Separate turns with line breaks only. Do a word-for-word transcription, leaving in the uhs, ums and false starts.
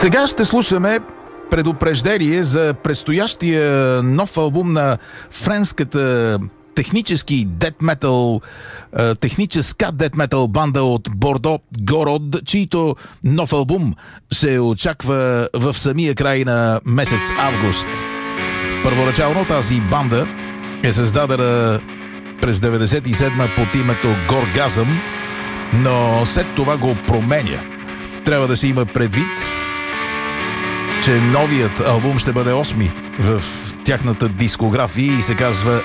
Сега ще слушаме предупреждение за предстоящия нов албум на френската технически дет метал, техническа дет метал банда от Бордо Город, чийто нов албум се очаква в самия край на месец август. Първоначално тази банда е създадена през деветдесет и седма под името Горгазъм, но след това го променя. Трябва да се има предвид, че новият албум ще бъде осми в тяхната дискография и се казва